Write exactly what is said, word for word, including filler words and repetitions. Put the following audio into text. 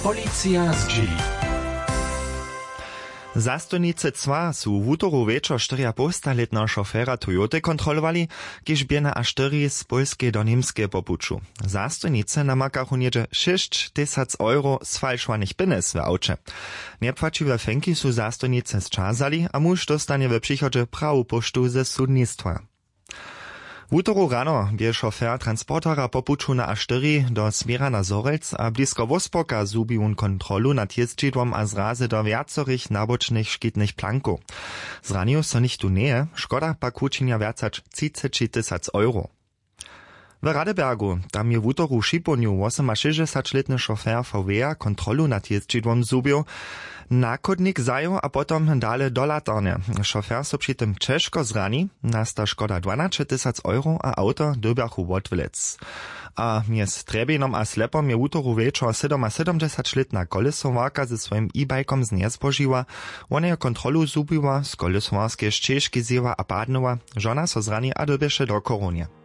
Policja z drzwi. Zastojnice cła su w útoru večer štyriapostaletného šoféra Toyoty kontrolowali, kiž biena a štyri z Polskiej do Niemskie popuču. Zastojnice namakachu niedzie sześć tysac euro sfalšovaných pines w aucie. Niepłaciwe fenki su zastojnice zčazali, a muž dostanie w przychodzie prawu poštu ze sudnictwa. W útoru rano bie šofér transportera popuču na A štyri do smiera na Zorelc a blisko Wospodka zubi on kontrolu nad jezdźidłom a zrazy do viacorych nabočnych škitnych planków. Zranił so nichtu neje, škoda pak učinia viacač třicet tysac euro. W Radebergu, tam je w útoru Šiponiu osemšesťdesiatletny šofér V W kontrolu nad jezdźidłom zubił, nakodnik zajo a potom dale do latarne. Šofér so przy tym ciężko zrani, nasta szkoda dwanaście tysac euro a auto dobiachu wodwilec. A mjez Trebinom a Slepom je w útoru večer sedemsedemdziesiatletna kolesowarka ze swoim e-bajkom z niezbožiła, ona je kontrolu zubiła, z kolesowarskiej ścieżki zjewa a padnęła, żona so zrani a dobieše do koronie.